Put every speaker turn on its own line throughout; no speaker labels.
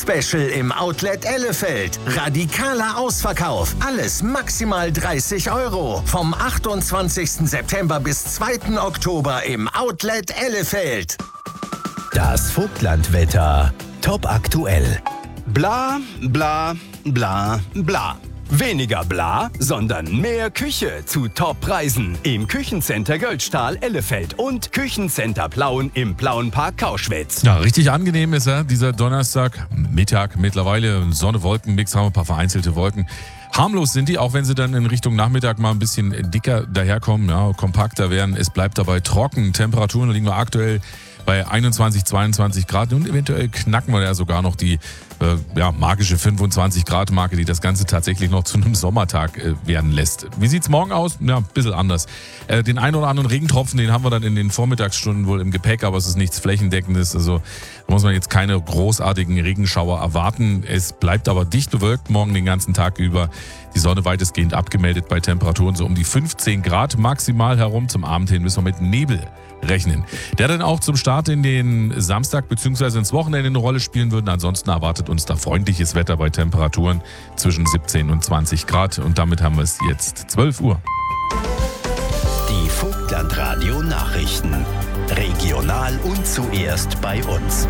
Special im Outlet Ellefeld. Radikaler Ausverkauf. Alles maximal 30 €. Vom 28. September bis 2. Oktober im Outlet Ellefeld.
Das Vogtlandwetter. Top aktuell.
Bla, bla, bla, bla. Weniger bla, sondern mehr Küche zu Top-Preisen im Küchencenter Göldstahl Ellefeld und Küchencenter Plauen im Plauenpark Kauschwitz.
Ja, richtig angenehm ist er, dieser Donnerstagmittag. Mittlerweile Sonne-Wolken-Mix, haben wir ein paar vereinzelte Wolken. Harmlos sind die, auch wenn sie dann in Richtung Nachmittag mal ein bisschen dicker daherkommen, ja, kompakter werden. Es bleibt dabei trocken. Temperaturen liegen wir aktuell bei 21, 22 Grad und eventuell knacken wir ja sogar noch die magische 25 Grad Marke, die das Ganze tatsächlich noch zu einem Sommertag werden lässt. Wie sieht's morgen aus? Ja, ein bisschen anders. Den einen oder anderen Regentropfen, den haben wir dann in den Vormittagsstunden wohl im Gepäck, aber es ist nichts Flächendeckendes. Also da muss man jetzt keine großartigen Regenschauer erwarten. Es bleibt aber dicht bewölkt morgen den ganzen Tag über. Die Sonne weitestgehend abgemeldet bei Temperaturen so um die 15 Grad maximal herum. Zum Abend hin müssen wir mit Nebel rechnen, der dann auch zum Start in den Samstag bzw. ins Wochenende eine Rolle spielen würde. Ansonsten erwartet uns da freundliches Wetter bei Temperaturen zwischen 17 und 20 Grad. Und damit haben wir es jetzt 12 Uhr.
Die Vogtlandradio Nachrichten. Regional und zuerst bei uns.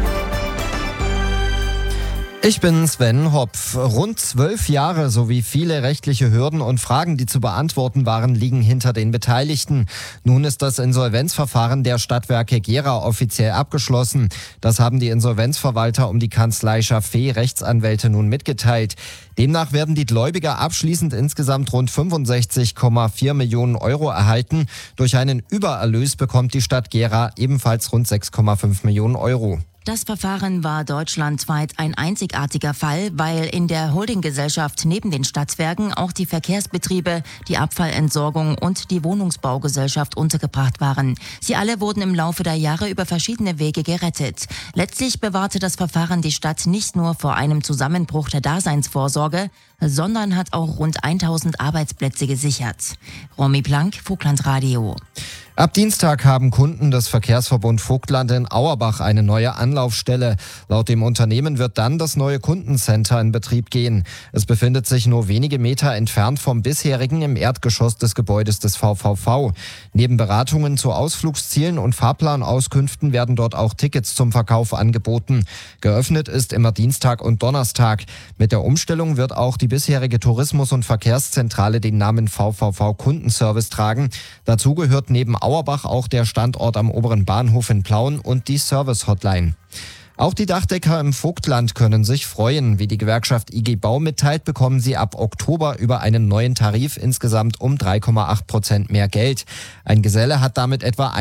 Ich bin Sven Hopf. Rund 12 Jahre sowie viele rechtliche Hürden und Fragen, die zu beantworten waren, liegen hinter den Beteiligten. Nun ist das Insolvenzverfahren der Stadtwerke Gera offiziell abgeschlossen. Das haben die Insolvenzverwalter um die Kanzlei Chaffee Rechtsanwälte nun mitgeteilt. Demnach werden die Gläubiger abschließend insgesamt rund 65,4 Millionen € erhalten. Durch einen Übererlös bekommt die Stadt Gera ebenfalls rund 6,5 Millionen €.
Das Verfahren war deutschlandweit ein einzigartiger Fall, weil in der Holdinggesellschaft neben den Stadtwerken auch die Verkehrsbetriebe, die Abfallentsorgung und die Wohnungsbaugesellschaft untergebracht waren. Sie alle wurden im Laufe der Jahre über verschiedene Wege gerettet. Letztlich bewahrte das Verfahren die Stadt nicht nur vor einem Zusammenbruch der Daseinsvorsorge, sondern hat auch rund 1000 Arbeitsplätze gesichert. Romy Plank, Vogtlandradio.
Ab Dienstag haben Kunden des Verkehrsverbund Vogtland in Auerbach eine neue Anlaufstelle. Laut dem Unternehmen wird dann das neue Kundencenter in Betrieb gehen. Es befindet sich nur wenige Meter entfernt vom bisherigen im Erdgeschoss des Gebäudes des VVV. Neben Beratungen zu Ausflugszielen und Fahrplanauskünften werden dort auch Tickets zum Verkauf angeboten. Geöffnet ist immer Dienstag und Donnerstag. Mit der Umstellung wird auch die bisherige Tourismus- und Verkehrszentrale den Namen VVV Kundenservice tragen. Dazu gehört neben Auerbach auch der Standort am oberen Bahnhof in Plauen und die Service-Hotline. Auch die Dachdecker im Vogtland können sich freuen. Wie die Gewerkschaft IG Bau mitteilt, bekommen sie ab Oktober über einen neuen Tarif insgesamt um 3,8% mehr Geld. Ein Geselle hat damit etwa